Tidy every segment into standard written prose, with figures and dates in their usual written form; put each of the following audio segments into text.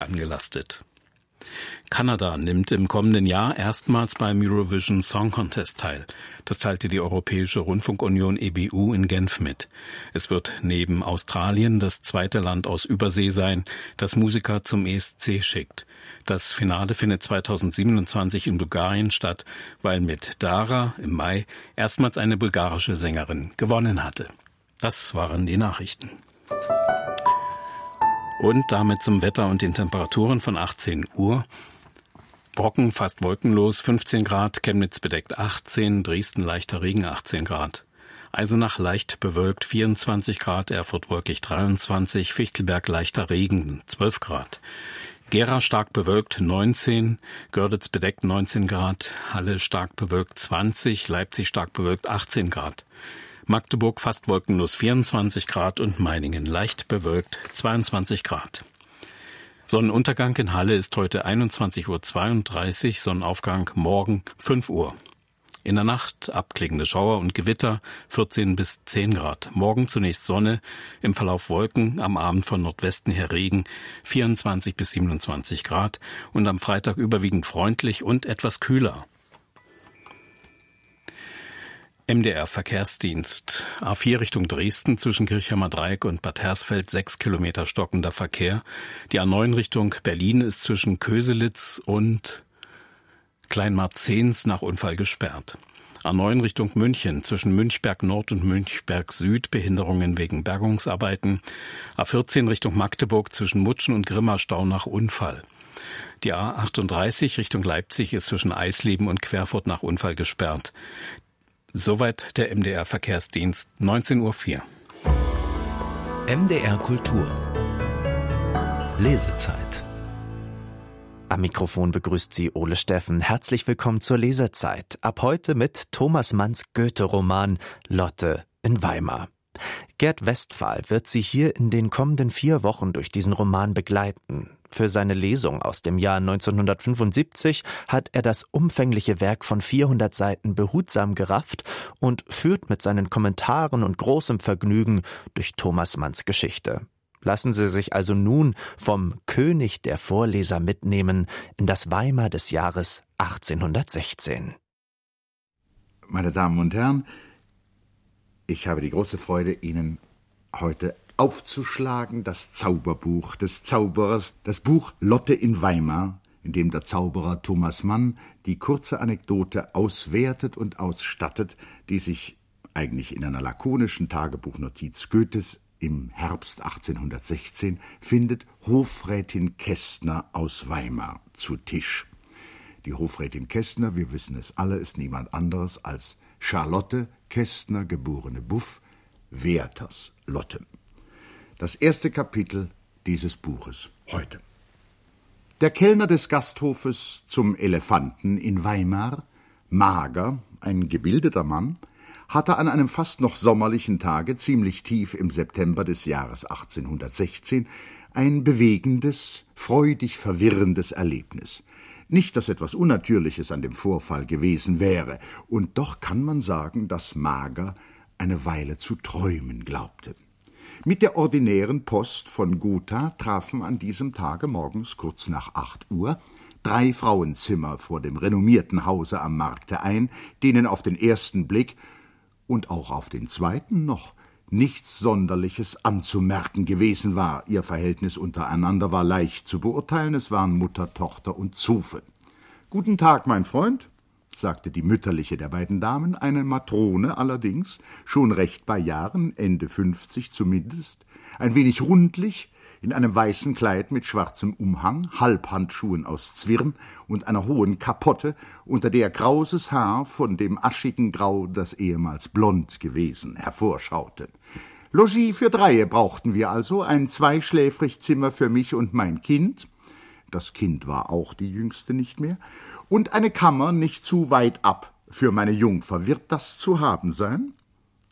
angelastet. Kanada nimmt im kommenden Jahr erstmals beim Eurovision Song Contest teil. Das teilte die Europäische Rundfunkunion EBU in Genf mit. Es wird neben Australien das zweite Land aus Übersee sein, das Musiker zum ESC schickt. Das Finale findet 2027 in Bulgarien statt, weil mit Dara im Mai erstmals eine bulgarische Sängerin gewonnen hatte. Das waren die Nachrichten. Und damit zum Wetter und den Temperaturen von 18 Uhr. Brocken fast wolkenlos 15 Grad, Chemnitz bedeckt 18, Dresden leichter Regen 18 Grad. Eisenach leicht bewölkt 24 Grad, Erfurt wolkig 23, Fichtelberg leichter Regen 12 Grad. Gera stark bewölkt 19, Görlitz bedeckt 19 Grad, Halle stark bewölkt 20, Leipzig stark bewölkt 18 Grad. Magdeburg fast wolkenlos 24 Grad und Meiningen leicht bewölkt 22 Grad. Sonnenuntergang in Halle ist heute 21:32 Uhr, Sonnenaufgang morgen 5 Uhr. In der Nacht abklingende Schauer und Gewitter 14 bis 10 Grad. Morgen zunächst Sonne, im Verlauf Wolken, am Abend von Nordwesten her Regen 24 bis 27 Grad und am Freitag überwiegend freundlich und etwas kühler. MDR-Verkehrsdienst. A4 Richtung Dresden zwischen Kirchheimer Dreieck und Bad Hersfeld 6 Kilometer stockender Verkehr. Die A9 Richtung Berlin ist zwischen Köselitz und Kleinmarzens nach Unfall gesperrt. A9 Richtung München zwischen Münchberg Nord und Münchberg Süd Behinderungen wegen Bergungsarbeiten. A14 Richtung Magdeburg zwischen Mutschen und Grimmerstau nach Unfall. Die A38 Richtung Leipzig ist zwischen Eisleben und Querfurt nach Unfall gesperrt. Soweit der MDR-Verkehrsdienst, 19:04 Uhr. MDR Kultur. Lesezeit. Am Mikrofon begrüßt Sie Ole Steffen. Herzlich willkommen zur Lesezeit. Ab heute mit Thomas Manns Goethe-Roman Lotte in Weimar. Gerd Westphal wird Sie hier in den kommenden 4 Wochen durch diesen Roman begleiten. Für seine Lesung aus dem Jahr 1975 hat er das umfängliche Werk von 400 Seiten behutsam gerafft und führt mit seinen Kommentaren und großem Vergnügen durch Thomas Manns Geschichte. Lassen Sie sich also nun vom König der Vorleser mitnehmen in das Weimar des Jahres 1816. Meine Damen und Herren, ich habe die große Freude, Ihnen heute aufzuschlagen, das Zauberbuch des Zauberers, das Buch Lotte in Weimar, in dem der Zauberer Thomas Mann die kurze Anekdote auswertet und ausstattet, die sich eigentlich in einer lakonischen Tagebuchnotiz Goethes im Herbst 1816 findet: Hofrätin Kästner aus Weimar zu Tisch. Die Hofrätin Kästner, wir wissen es alle, ist niemand anderes als Charlotte Kästner, geborene Buff, Werthers Lotte. Das erste Kapitel dieses Buches heute. Der Kellner des Gasthofes zum Elefanten in Weimar, mager, ein gebildeter Mann, hatte an einem fast noch sommerlichen Tage, ziemlich tief im September des Jahres 1816, ein bewegendes, freudig verwirrendes Erlebnis. Nicht, dass etwas Unnatürliches an dem Vorfall gewesen wäre, und doch kann man sagen, dass Mager eine Weile zu träumen glaubte. Mit der ordinären Post von Gotha trafen an diesem Tage morgens kurz nach 8 Uhr 3 Frauenzimmer vor dem renommierten Hause am Markte ein, denen auf den ersten Blick und auch auf den zweiten noch nichts Sonderliches anzumerken gewesen war. Ihr Verhältnis untereinander war leicht zu beurteilen, es waren Mutter, Tochter und Zofe. »Guten Tag, mein Freund«, sagte die mütterliche der beiden Damen, eine Matrone allerdings, schon recht bei Jahren, Ende 50 zumindest, ein wenig rundlich, in einem weißen Kleid mit schwarzem Umhang, Halbhandschuhen aus Zwirn und einer hohen Kapotte, unter der krauses Haar von dem aschigen Grau, das ehemals blond gewesen, hervorschaute. Logis für 3 brauchten wir also, ein 2-Schläfrigzimmer für mich und mein Kind, das Kind war auch die Jüngste nicht mehr, und eine Kammer nicht zu weit ab für meine Jungfer. Wird das zu haben sein?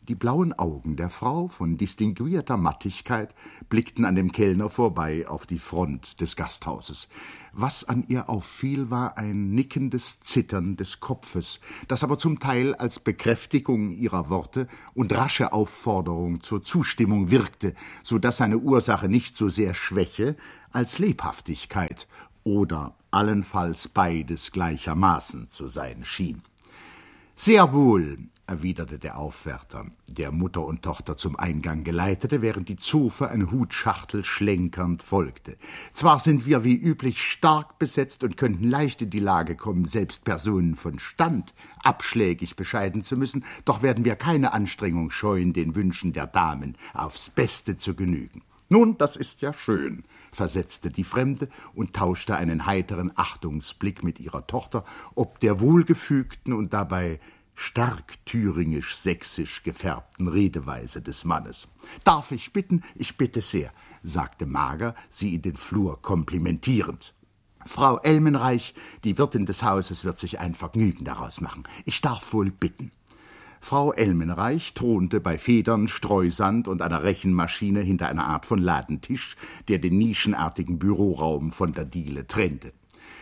Die blauen Augen der Frau von distinguierter Mattigkeit blickten an dem Kellner vorbei auf die Front des Gasthauses. Was an ihr auffiel, war ein nickendes Zittern des Kopfes, das aber zum Teil als Bekräftigung ihrer Worte und rasche Aufforderung zur Zustimmung wirkte, so dass seine Ursache nicht so sehr Schwäche als Lebhaftigkeit oder allenfalls beides gleichermaßen zu sein schien. »Sehr wohl«, erwiderte der Aufwärter, der Mutter und Tochter zum Eingang geleitete, während die Zofe eine Hutschachtel schlenkernd folgte. »Zwar sind wir wie üblich stark besetzt und könnten leicht in die Lage kommen, selbst Personen von Stand abschlägig bescheiden zu müssen, doch werden wir keine Anstrengung scheuen, den Wünschen der Damen aufs Beste zu genügen.« »Nun, das ist ja schön«, versetzte die Fremde und tauschte einen heiteren Achtungsblick mit ihrer Tochter ob der wohlgefügten und dabei stark thüringisch-sächsisch gefärbten Redeweise des Mannes. »Darf ich bitten?« »Ich bitte sehr«, sagte Mager, sie in den Flur komplimentierend. »Frau Elmenreich, die Wirtin des Hauses, wird sich ein Vergnügen daraus machen. Ich darf wohl bitten.« Frau Elmenreich thronte bei Federn, Streusand und einer Rechenmaschine hinter einer Art von Ladentisch, der den nischenartigen Büroraum von der Diele trennte.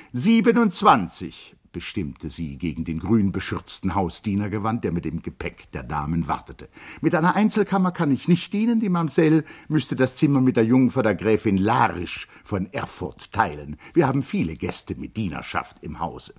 27, bestimmte sie gegen den grün beschürzten Hausdiener gewandt, der mit dem Gepäck der Damen wartete. »Mit einer Einzelkammer kann ich nicht dienen. Die Mamsell müsste das Zimmer mit der Jungfer der Gräfin Larisch von Erfurt teilen. Wir haben viele Gäste mit Dienerschaft im Hause.«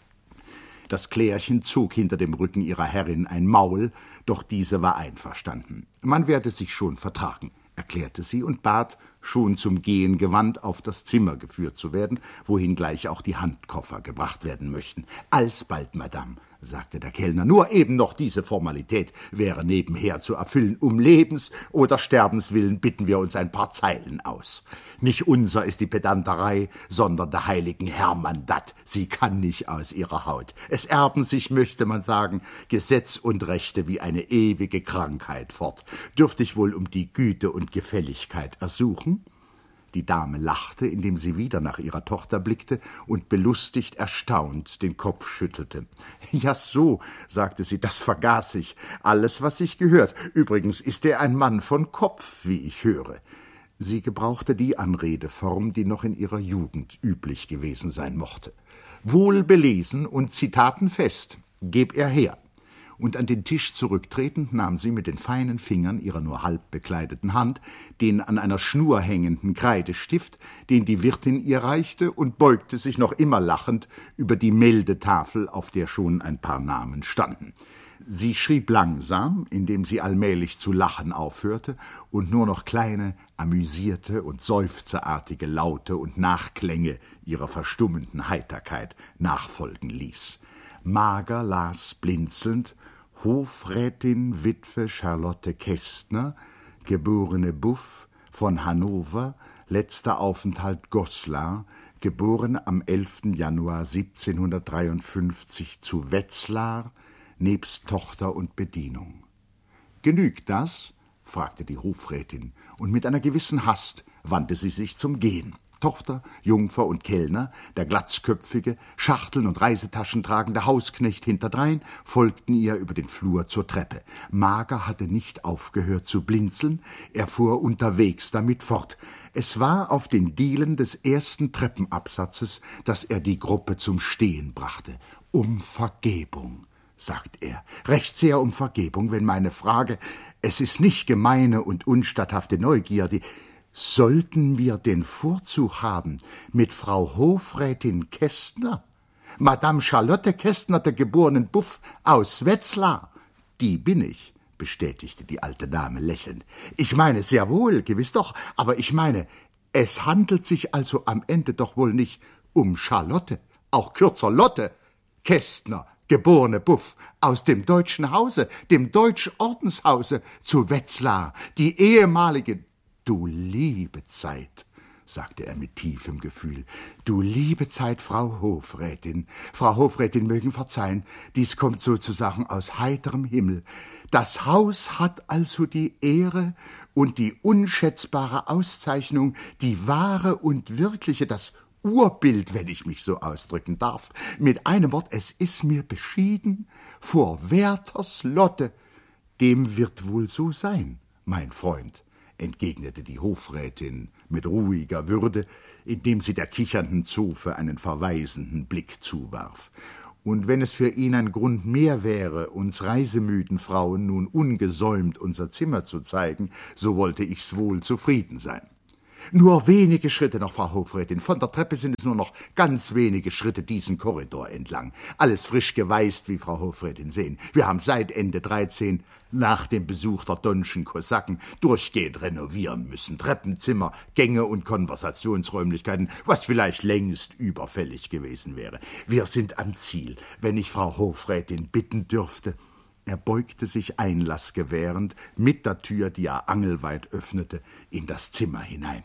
Das Klärchen zog hinter dem Rücken ihrer Herrin ein Maul, doch diese war einverstanden. Man werde sich schon vertragen, erklärte sie und bat, schon zum Gehen gewandt, auf das Zimmer geführt zu werden, wohin gleich auch die Handkoffer gebracht werden möchten. »Alsbald, Madame«, sagte der Kellner, »nur eben noch diese Formalität wäre nebenher zu erfüllen. Um Lebens- oder Sterbenswillen bitten wir uns ein paar Zeilen aus. Nicht unser ist die Pedanterei, sondern der heiligen Hermanndat. Sie kann nicht aus ihrer Haut. Es erben sich, möchte man sagen, Gesetz und Rechte wie eine ewige Krankheit fort. Dürfte ich wohl um die Güte und Gefälligkeit ersuchen?« Die Dame lachte, indem sie wieder nach ihrer Tochter blickte und belustigt erstaunt den Kopf schüttelte. »Ja so«, sagte sie, »das vergaß ich. Alles, was ich gehört. Übrigens ist er ein Mann von Kopf, wie ich höre.« Sie gebrauchte die Anredeform, die noch in ihrer Jugend üblich gewesen sein mochte. »Wohl belesen und zitatenfest. Geb er her.« Und an den Tisch zurücktretend nahm sie mit den feinen Fingern ihrer nur halb bekleideten Hand den an einer Schnur hängenden Kreidestift, den die Wirtin ihr reichte, und beugte sich noch immer lachend über die Meldetafel, auf der schon ein paar Namen standen. Sie schrieb langsam, indem sie allmählich zu lachen aufhörte und nur noch kleine, amüsierte und seufzerartige Laute und Nachklänge ihrer verstummenden Heiterkeit nachfolgen ließ. Mager las blinzelnd: Hofrätin Witwe Charlotte Kästner, geborene Buff, von Hannover, letzter Aufenthalt Goslar, geboren am 11. Januar 1753 zu Wetzlar, nebst Tochter und Bedienung. »Genügt das?« fragte die Hofrätin, und mit einer gewissen Hast wandte sie sich zum Gehen. Tochter, Jungfer und Kellner, der glatzköpfige, Schachteln und Reisetaschen tragende Hausknecht hinterdrein, folgten ihr über den Flur zur Treppe. Mager hatte nicht aufgehört zu blinzeln, er fuhr unterwegs damit fort. Es war auf den Dielen des ersten Treppenabsatzes, dass er die Gruppe zum Stehen brachte. »Um Vergebung«, sagt er, »recht sehr um Vergebung, wenn meine Frage, es ist nicht gemeine und unstatthafte Neugier, die... Sollten wir den Vorzug haben mit Frau Hofrätin Kästner, Madame Charlotte Kästner, der geborenen Buff aus Wetzlar? Die bin ich«, bestätigte die alte Dame lächelnd. »Ich meine sehr wohl, gewiss doch, aber ich meine, es handelt sich also am Ende doch wohl nicht um Charlotte, auch kürzer Lotte Kästner, geborene Buff, aus dem deutschen Hause, dem Deutschordenshause zu Wetzlar, die ehemalige... »Du liebe Zeit«, sagte er mit tiefem Gefühl, »du liebe Zeit, Frau Hofrätin. Frau Hofrätin mögen verzeihen, dies kommt sozusagen aus heiterem Himmel. Das Haus hat also die Ehre und die unschätzbare Auszeichnung, die wahre und wirkliche, das Urbild, wenn ich mich so ausdrücken darf. Mit einem Wort, es ist mir beschieden vor Werthers Lotte. Dem wird wohl so sein, mein Freund, entgegnete die Hofrätin mit ruhiger Würde, indem sie der kichernden Zofe einen verweisenden Blick zuwarf. Und wenn es für ihn ein Grund mehr wäre, uns reisemüden Frauen nun ungesäumt unser Zimmer zu zeigen, so wollte ich's wohl zufrieden sein. Nur wenige Schritte noch, Frau Hofrätin. Von der Treppe sind es nur noch ganz wenige Schritte diesen Korridor entlang. Alles frisch geweißt, wie Frau Hofrätin sehen. Wir haben seit Ende 13, nach dem Besuch der Donnschen Kosaken, durchgehend renovieren müssen. Treppenzimmer, Gänge und Konversationsräumlichkeiten, was vielleicht längst überfällig gewesen wäre. Wir sind am Ziel, wenn ich Frau Hofrätin bitten dürfte. Er beugte sich Einlass gewährend mit der Tür, die er angelweit öffnete, in das Zimmer hinein.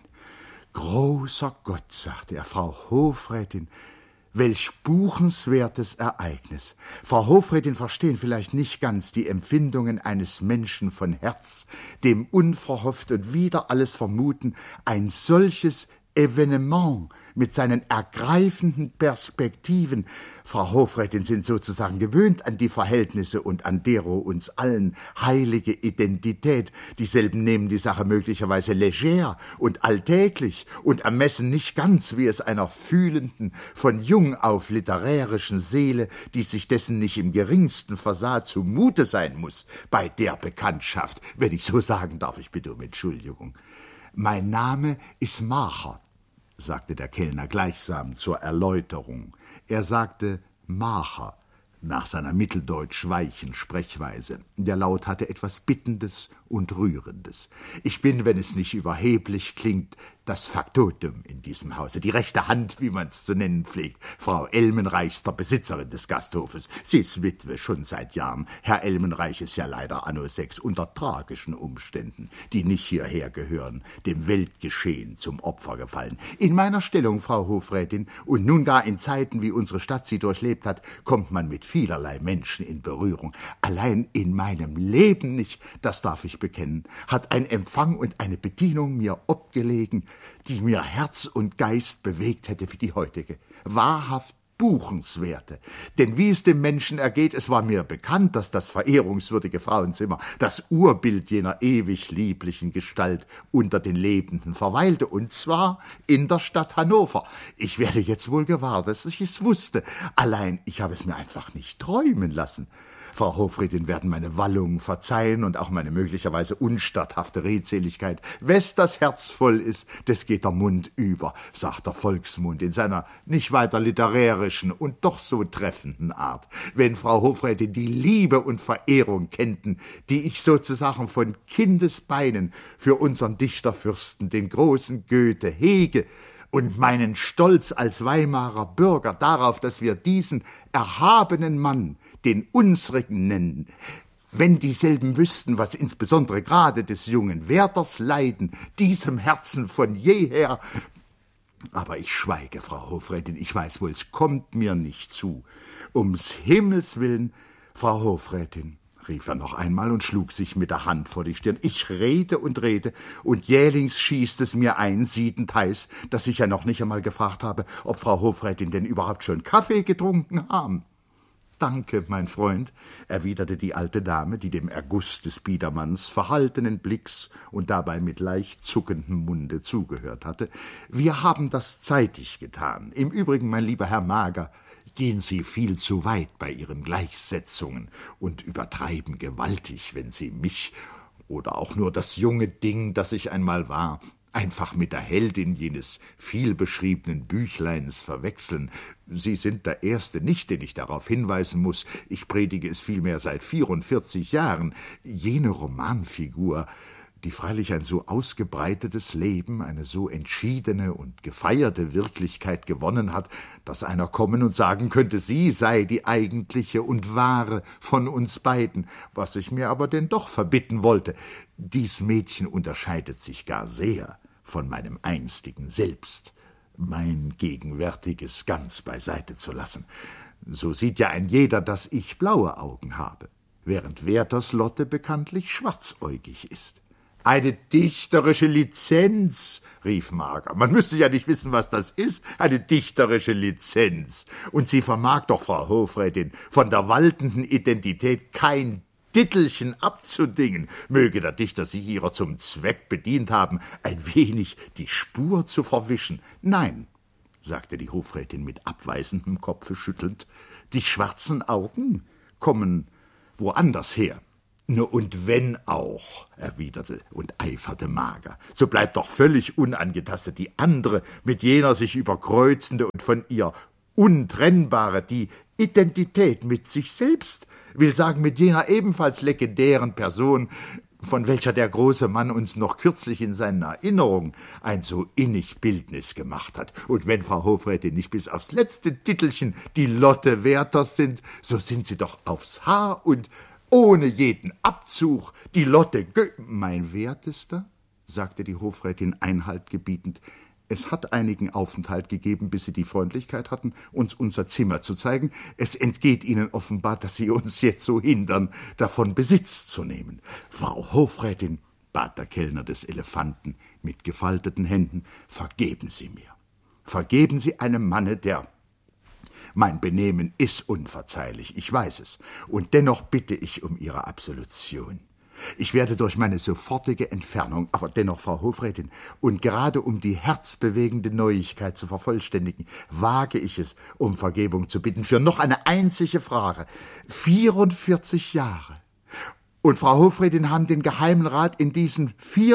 »Großer Gott«, sagte er, »Frau Hofrätin, welch buchenswertes Ereignis. Frau Hofrätin verstehen vielleicht nicht ganz die Empfindungen eines Menschen von Herz, dem unverhofft und wider alles Vermuten ein solches Evenement mit seinen ergreifenden Perspektiven. Frau Hofrätin sind sozusagen gewöhnt an die Verhältnisse und an dero uns allen heilige Identität. Dieselben nehmen die Sache möglicherweise leger und alltäglich und ermessen nicht ganz, wie es einer fühlenden, von jung auf literärischen Seele, die sich dessen nicht im geringsten versah, zumute sein muss bei der Bekanntschaft, wenn ich so sagen darf, ich bitte um Entschuldigung. »Mein Name ist Macher«, sagte der Kellner gleichsam zur Erläuterung. Er sagte Macher nach seiner mitteldeutsch weichen Sprechweise. Der Laut hatte etwas Bittendes und Rührendes. Ich bin, wenn es nicht überheblich klingt, das Faktotum in diesem Hause, die rechte Hand, wie man's zu nennen pflegt, Frau Elmenreichs, der Besitzerin des Gasthofes. Sie ist Witwe schon seit Jahren. Herr Elmenreich ist ja leider anno 6 unter tragischen Umständen, die nicht hierher gehören, dem Weltgeschehen zum Opfer gefallen. In meiner Stellung, Frau Hofrätin, und nun gar in Zeiten, wie unsere Stadt sie durchlebt hat, kommt man mit vielerlei Menschen in Berührung. Allein in meinem Leben nicht, das darf ich bekennen, hat ein Empfang und eine Bedienung mir obgelegen, die mir Herz und Geist bewegt hätte wie die heutige. Wahrhaft buchenswerte. Denn wie es dem Menschen ergeht, es war mir bekannt, dass das verehrungswürdige Frauenzimmer, das Urbild jener ewig lieblichen Gestalt, unter den Lebenden verweilte, und zwar in der Stadt Hannover. Ich werde jetzt wohl gewahr, dass ich es wusste. Allein, ich habe es mir einfach nicht träumen lassen. Frau Hofrätin werden meine Wallungen verzeihen und auch meine möglicherweise unstatthafte Redseligkeit. Wes das Herz voll ist, des geht der Mund über, sagt der Volksmund in seiner nicht weiter literärischen und doch so treffenden Art. Wenn Frau Hofrätin die Liebe und Verehrung kennten, die ich sozusagen von Kindesbeinen für unseren Dichterfürsten, den großen Goethe, hege, und meinen Stolz als Weimarer Bürger darauf, dass wir diesen erhabenen Mann, den unsrigen nennen, wenn dieselben wüssten, was insbesondere gerade des jungen Werthers Leiden diesem Herzen von jeher. Aber ich schweige, Frau Hofrätin, ich weiß wohl, es kommt mir nicht zu. Ums Himmels willen, Frau Hofrätin, rief er noch einmal und schlug sich mit der Hand vor die Stirn. Ich rede, und jählings schießt es mir ein, siedend heiß, dass ich ja noch nicht einmal gefragt habe, ob Frau Hofrätin denn überhaupt schon Kaffee getrunken haben. »Danke, mein Freund«, erwiderte die alte Dame, die dem Erguss des Biedermanns verhaltenen Blicks und dabei mit leicht zuckendem Munde zugehört hatte. »Wir haben das zeitig getan. Im Übrigen, mein lieber Herr Mager, gehen Sie viel zu weit bei Ihren Gleichsetzungen und übertreiben gewaltig, wenn Sie mich oder auch nur das junge Ding, das ich einmal war, einfach mit der Heldin jenes vielbeschriebenen Büchleins verwechseln. Sie sind der Erste nicht, den ich darauf hinweisen muß. Ich predige es vielmehr seit 44 Jahren. Jene Romanfigur, die freilich ein so ausgebreitetes Leben, eine so entschiedene und gefeierte Wirklichkeit gewonnen hat, dass einer kommen und sagen könnte, sie sei die eigentliche und wahre von uns beiden, was ich mir aber denn doch verbitten wollte. Dies Mädchen unterscheidet sich gar sehr von meinem einstigen Selbst, mein gegenwärtiges ganz beiseite zu lassen. So sieht ja ein jeder, dass ich blaue Augen habe, während Werthers Lotte bekanntlich schwarzäugig ist. »Eine dichterische Lizenz«, rief Mager. »Man müsste ja nicht wissen, was das ist, eine dichterische Lizenz. Und sie vermag doch, Frau Hofrätin, von der waltenden Identität kein Titelchen abzudingen. Möge der Dichter sich ihrer zum Zweck bedient haben, ein wenig die Spur zu verwischen. Nein, sagte die Hofrätin mit abweisendem Kopfe schüttelnd, die schwarzen Augen kommen woanders her. Nur und wenn auch, erwiderte und eiferte Mager, so bleibt doch völlig unangetastet die andere, mit jener sich überkreuzende und von ihr untrennbare, die Identität mit sich selbst, will sagen mit jener ebenfalls legendären Person, von welcher der große Mann uns noch kürzlich in seinen Erinnerungen ein so innig Bildnis gemacht hat. Und wenn Frau Hofrätin nicht bis aufs letzte Titelchen die Lotte Werthers sind, so sind sie doch aufs Haar und ohne jeden Abzug die Lotte Mein Wertester, sagte die Hofrätin Einhalt gebietend, es hat einigen Aufenthalt gegeben, bis Sie die Freundlichkeit hatten, uns unser Zimmer zu zeigen. Es entgeht Ihnen offenbar, dass Sie uns jetzt so hindern, davon Besitz zu nehmen. Frau Hofrätin, bat der Kellner des Elefanten mit gefalteten Händen, vergeben Sie mir. Vergeben Sie einem Manne, der... Mein Benehmen ist unverzeihlich, ich weiß es, und dennoch bitte ich um Ihre Absolution. Ich werde durch meine sofortige Entfernung, aber dennoch, Frau Hofrätin, und gerade um die herzbewegende Neuigkeit zu vervollständigen, wage ich es, um Vergebung zu bitten, für noch eine einzige Frage. 44 Jahre. Und Frau Hofrätin haben den Geheimen Rat in diesen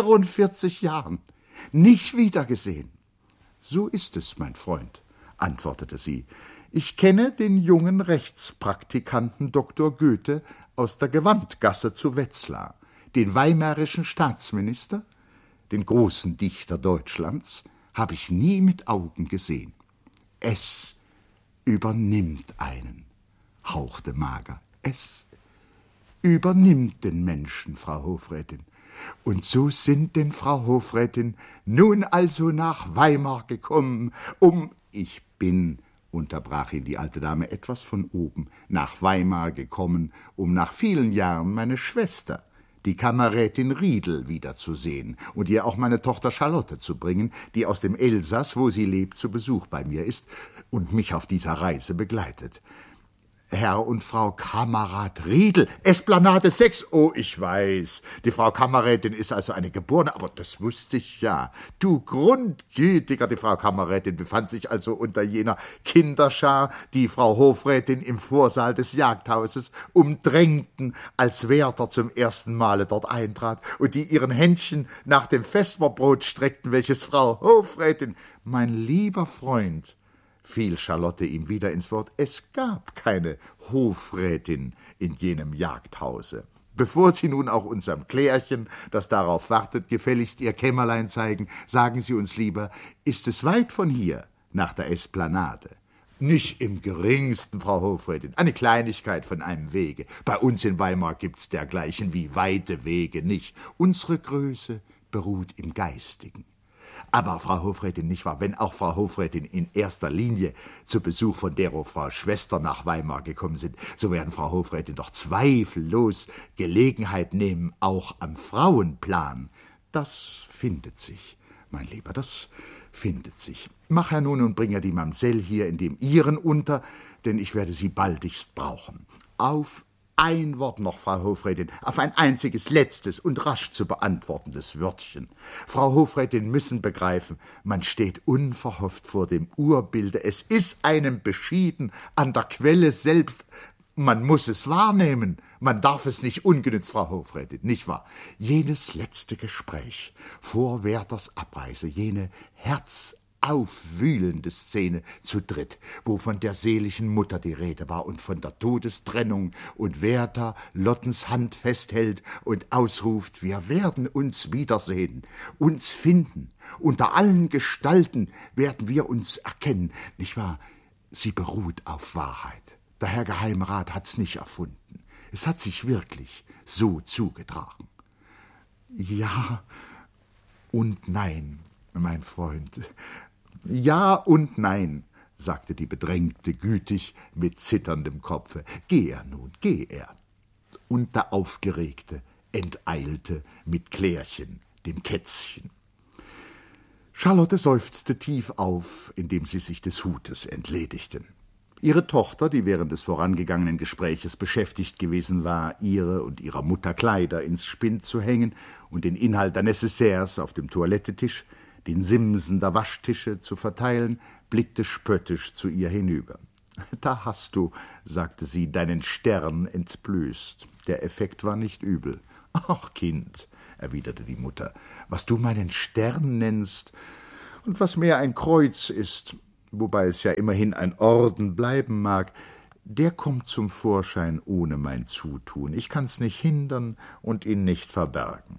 44 Jahren nicht wiedergesehen. So ist es, mein Freund, antwortete sie. Ich kenne den jungen Rechtspraktikanten Dr. Goethe aus der Gewandgasse zu Wetzlar, den weimarischen Staatsminister, den großen Dichter Deutschlands, habe ich nie mit Augen gesehen. Es übernimmt einen, hauchte Mager. Es übernimmt den Menschen, Frau Hofrätin. Und so sind denn, Frau Hofrätin, nun also nach Weimar gekommen, Ich bin, unterbrach ihn die alte Dame etwas von oben, nach Weimar gekommen, um nach vielen Jahren meine Schwester, die Kammerrätin Riedel, wiederzusehen und ihr auch meine Tochter Charlotte zu bringen, die aus dem Elsass, wo sie lebt, zu Besuch bei mir ist und mich auf dieser Reise begleitet. Herr und Frau Kammerrat Riedel, Esplanade 6, oh, ich weiß, die Frau Kammerrätin ist also eine Geborene, aber das wusste ich ja. Du Grundgütiger, die Frau Kammerrätin befand sich also unter jener Kinderschar, die Frau Hofrätin im Vorsaal des Jagdhauses umdrängten, als Wärter zum ersten Male dort eintrat und die ihren Händchen nach dem Vesperbrot streckten, welches Frau Hofrätin, mein lieber Freund, fiel Charlotte ihm wieder ins Wort, es gab keine Hofrätin in jenem Jagdhause. Bevor Sie nun auch unserem Klärchen, das darauf wartet, gefälligst Ihr Kämmerlein zeigen, sagen Sie uns lieber, ist es weit von hier nach der Esplanade? Nicht im geringsten, Frau Hofrätin, eine Kleinigkeit von einem Wege. Bei uns in Weimar gibt's dergleichen wie weite Wege nicht. Unsere Größe beruht im Geistigen. Aber, Frau Hofrätin, nicht wahr, wenn auch Frau Hofrätin in erster Linie zu Besuch von dero Frau Schwester nach Weimar gekommen sind, so werden Frau Hofrätin doch zweifellos Gelegenheit nehmen, auch am Frauenplan. Das findet sich, mein Lieber, das findet sich. Mach her nun und bringe die Mamsell hier in dem Ihren unter, denn ich werde sie baldigst brauchen. Auf ein Wort noch, Frau Hofrätin, auf ein einziges, letztes und rasch zu beantwortendes Wörtchen. Frau Hofrätin müssen begreifen, man steht unverhofft vor dem Urbilde. Es ist einem beschieden, an der Quelle selbst. Man muss es wahrnehmen. Man darf es nicht ungenützt, Frau Hofrätin, nicht wahr? Jenes letzte Gespräch vor Werthers Abreise, jene herzaufwühlende Szene zu dritt, wo von der seligen Mutter die Rede war und von der Todestrennung und Werther Lottens Hand festhält und ausruft, wir werden uns wiedersehen, uns finden, unter allen Gestalten werden wir uns erkennen, nicht wahr? Sie beruht auf Wahrheit. Der Herr Geheimrat hat's nicht erfunden. Es hat sich wirklich so zugetragen. Ja und nein, mein Freund. Ja und nein, sagte die Bedrängte gütig mit zitterndem Kopfe. Geh er nun, geh er. Und der Aufgeregte enteilte mit Klärchen, dem Kätzchen. Charlotte seufzte tief auf, indem sie sich des Hutes entledigten. Ihre Tochter, die während des vorangegangenen Gespräches beschäftigt gewesen war, ihre und ihrer Mutter Kleider ins Spind zu hängen und den Inhalt der Necessaires auf dem Toilettetisch, den Simsen der Waschtische zu verteilen, blickte spöttisch zu ihr hinüber. »Da hast du«, sagte sie, »deinen Stern entblößt. Der Effekt war nicht übel.« »Ach, Kind«, erwiderte die Mutter, »was du meinen Stern nennst und was mehr ein Kreuz ist, wobei es ja immerhin ein Orden bleiben mag, der kommt zum Vorschein ohne mein Zutun. Ich kann's nicht hindern und ihn nicht verbergen.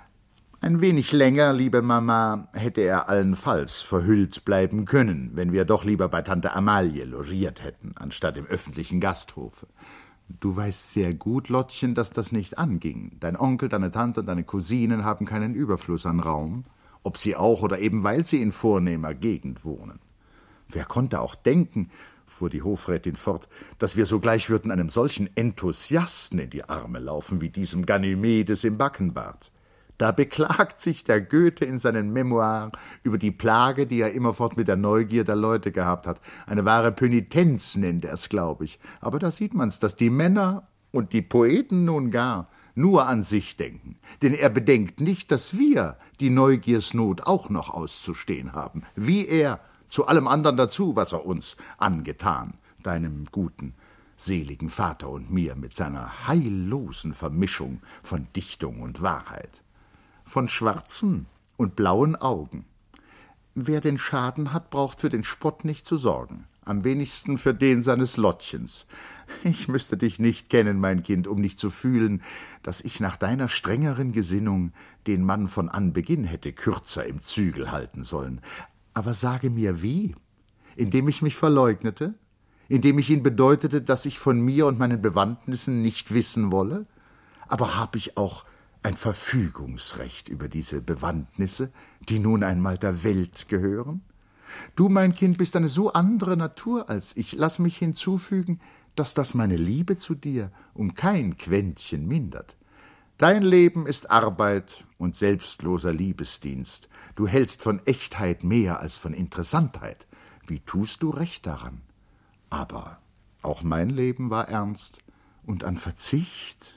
Ein wenig länger, liebe Mama, hätte er allenfalls verhüllt bleiben können, wenn wir doch lieber bei Tante Amalie logiert hätten, anstatt im öffentlichen Gasthofe. Du weißt sehr gut, Lottchen, dass das nicht anging. Dein Onkel, deine Tante und deine Cousinen haben keinen Überfluss an Raum, ob sie auch oder eben weil sie in vornehmer Gegend wohnen. Wer konnte auch denken, fuhr die Hofrätin fort, dass wir sogleich würden einem solchen Enthusiasten in die Arme laufen wie diesem Ganymedes im Backenbart. Da beklagt sich der Goethe in seinen Memoiren über die Plage, die er immerfort mit der Neugier der Leute gehabt hat. Eine wahre Pönitenz nennt er es, glaube ich. Aber da sieht man's, dass die Männer und die Poeten nun gar nur an sich denken. Denn er bedenkt nicht, dass wir die Neugiersnot auch noch auszustehen haben. Wie er, zu allem anderen dazu, was er uns angetan, deinem guten, seligen Vater und mir mit seiner heillosen Vermischung von Dichtung und Wahrheit. Von schwarzen und blauen Augen. Wer den Schaden hat, braucht für den Spott nicht zu sorgen, am wenigsten für den seines Lottchens. Ich müsste dich nicht kennen, mein Kind, um nicht zu fühlen, dass ich nach deiner strengeren Gesinnung den Mann von Anbeginn hätte kürzer im Zügel halten sollen. Aber sage mir, wie? Indem ich mich verleugnete? Indem ich ihn bedeutete, dass ich von mir und meinen Bewandtnissen nicht wissen wolle? Aber habe ich auch ein Verfügungsrecht über diese Bewandtnisse, die nun einmal der Welt gehören? Du, mein Kind, bist eine so andere Natur als ich. Lass mich hinzufügen, dass das meine Liebe zu dir um kein Quäntchen mindert. Dein Leben ist Arbeit und selbstloser Liebesdienst. Du hältst von Echtheit mehr als von Interessantheit. Wie tust du recht daran? Aber auch mein Leben war ernst, und an Verzicht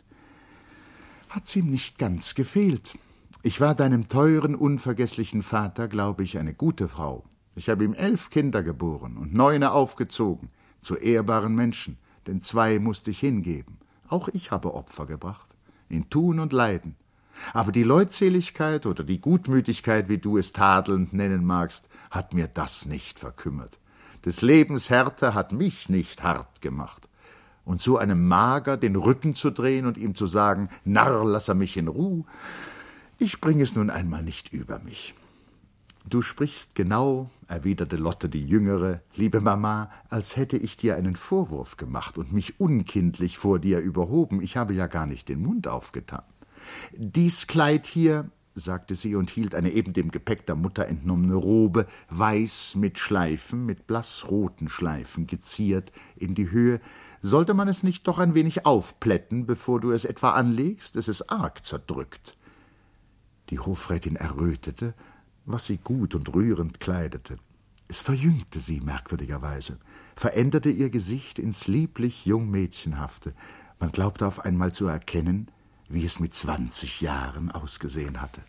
hat's ihm nicht ganz gefehlt. Ich war deinem teuren, unvergesslichen Vater, glaube ich, eine gute Frau. Ich habe ihm 11 Kinder geboren und 9 aufgezogen, zu ehrbaren Menschen, denn 2 musste ich hingeben. Auch ich habe Opfer gebracht, in Tun und Leiden. Aber die Leutseligkeit oder die Gutmütigkeit, wie du es tadelnd nennen magst, hat mir das nicht verkümmert. Des Lebens Härte hat mich nicht hart gemacht. Und so einem Mager den Rücken zu drehen und ihm zu sagen, Narr, lass er mich in Ruh, ich bring es nun einmal nicht über mich. Du sprichst genau, erwiderte Lotte die Jüngere, liebe Mama, als hätte ich dir einen Vorwurf gemacht und mich unkindlich vor dir überhoben. Ich habe ja gar nicht den Mund aufgetan. Dies Kleid hier, sagte sie und hielt eine eben dem Gepäck der Mutter entnommene Robe, weiß mit Schleifen, mit blassroten Schleifen geziert, in die Höhe. Sollte man es nicht doch ein wenig aufplätten, bevor du es etwa anlegst? Es ist arg zerdrückt. Die Hofrätin errötete, was sie gut und rührend kleidete. Es verjüngte sie merkwürdigerweise, veränderte ihr Gesicht ins lieblich Jungmädchenhafte. Man glaubte auf einmal zu erkennen, wie es mit 20 Jahren ausgesehen hatte.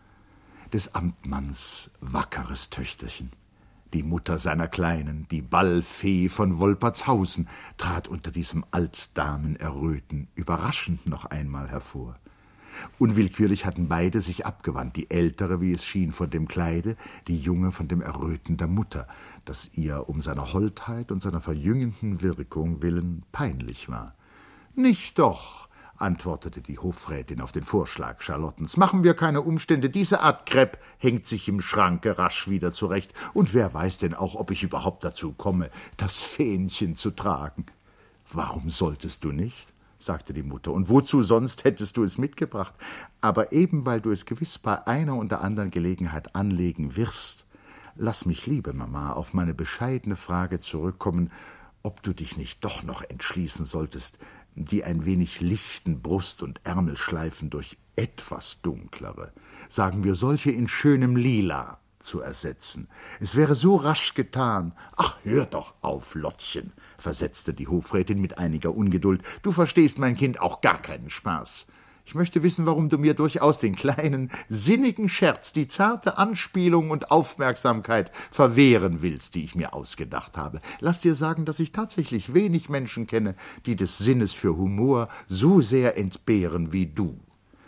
Des Amtmanns wackeres Töchterchen, die Mutter seiner Kleinen, die Ballfee von Wolpertshausen, trat unter diesem Altdamenerröten überraschend noch einmal hervor. Unwillkürlich hatten beide sich abgewandt, die Ältere, wie es schien, von dem Kleide, die Junge von dem Erröten der Mutter, das ihr um seiner Holdheit und seiner verjüngenden Wirkung willen peinlich war. »Nicht doch«, antwortete die Hofrätin auf den Vorschlag Charlottens. »Machen wir keine Umstände. Diese Art Krepp hängt sich im Schranke rasch wieder zurecht. Und wer weiß denn auch, ob ich überhaupt dazu komme, das Fähnchen zu tragen?« »Warum solltest du nicht?«, sagte die Mutter. »Und wozu sonst hättest du es mitgebracht? Aber eben, weil du es gewiss bei einer und der anderen Gelegenheit anlegen wirst, lass mich, liebe Mama, auf meine bescheidene Frage zurückkommen, ob du dich nicht doch noch entschließen solltest, die ein wenig lichten Brust- und Ärmelschleifen durch etwas dunklere, sagen wir solche in schönem Lila, zu ersetzen. Es wäre so rasch getan. »Ach, hör doch auf, Lottchen«, versetzte die Hofrätin mit einiger Ungeduld. »Du verstehst, mein Kind, auch gar keinen Spaß. Ich möchte wissen, warum du mir durchaus den kleinen, sinnigen Scherz, die zarte Anspielung und Aufmerksamkeit verwehren willst, die ich mir ausgedacht habe. Lass dir sagen, dass ich tatsächlich wenig Menschen kenne, die des Sinnes für Humor so sehr entbehren wie du.«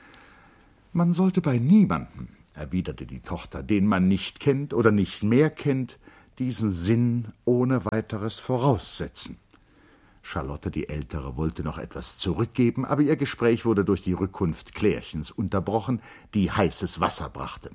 »Man sollte bei niemandem«, erwiderte die Tochter, »den man nicht kennt oder nicht mehr kennt, diesen Sinn ohne weiteres voraussetzen.« Charlotte, die Ältere, wollte noch etwas zurückgeben, aber ihr Gespräch wurde durch die Rückkunft Klärchens unterbrochen, die heißes Wasser brachte.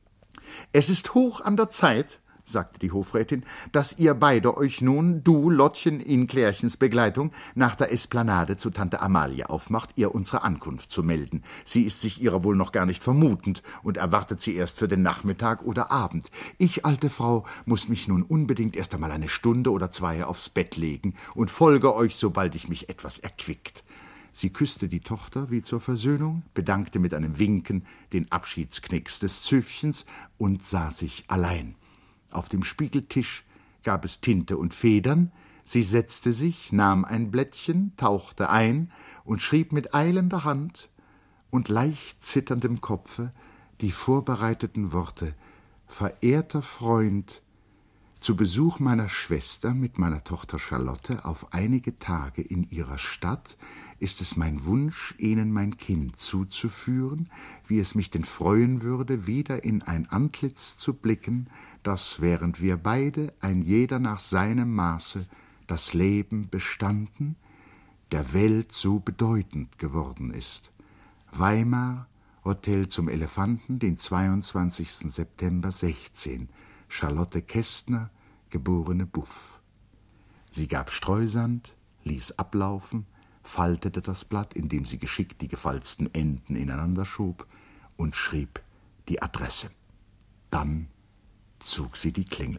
»Es ist hoch an der Zeit«, sagte die Hofrätin, »dass ihr beide euch nun, du, Lottchen, in Klärchens Begleitung, nach der Esplanade zu Tante Amalie aufmacht, ihr unsere Ankunft zu melden. Sie ist sich ihrer wohl noch gar nicht vermutend und erwartet sie erst für den Nachmittag oder Abend. Ich, alte Frau, muß mich nun unbedingt erst einmal eine Stunde oder zwei aufs Bett legen und folge euch, sobald ich mich etwas erquickt.« Sie küsste die Tochter wie zur Versöhnung, bedankte mit einem Winken den Abschiedsknicks des Zöfchens und sah sich allein. Auf dem Spiegeltisch gab es Tinte und Federn, sie setzte sich, nahm ein Blättchen, tauchte ein und schrieb mit eilender Hand und leicht zitterndem Kopfe die vorbereiteten Worte: »Verehrter Freund, zu Besuch meiner Schwester mit meiner Tochter Charlotte auf einige Tage in ihrer Stadt ist es mein Wunsch, Ihnen mein Kind zuzuführen, wie es mich denn freuen würde, wieder in ein Antlitz zu blicken, das, während wir beide, ein jeder nach seinem Maße, das Leben bestanden, der Welt so bedeutend geworden ist. Weimar, Hotel zum Elefanten, den 22. September 16. Charlotte Kästner, geborene Buff.« Sie gab Streusand, ließ ablaufen, faltete das Blatt, indem sie geschickt die gefalzten Enden ineinander schob, und schrieb die Adresse. Dann zog sie die Klingel.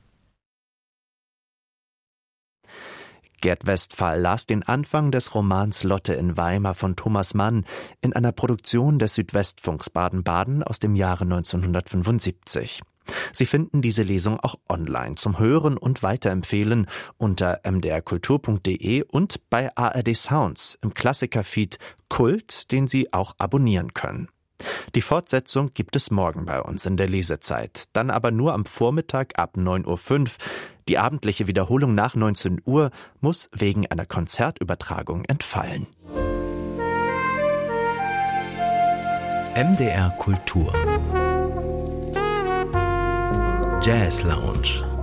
Gerd Westphal las den Anfang des Romans Lotte in Weimar von Thomas Mann in einer Produktion des Südwestfunks Baden-Baden aus dem Jahre 1975. Sie finden diese Lesung auch online zum Hören und Weiterempfehlen unter mdrkultur.de und bei ARD Sounds im Klassiker-Feed Kult, den Sie auch abonnieren können. Die Fortsetzung gibt es morgen bei uns in der Lesezeit, dann aber nur am Vormittag ab 9.05 Uhr. Die abendliche Wiederholung nach 19 Uhr muss wegen einer Konzertübertragung entfallen. MDR Kultur Jazz Lounge.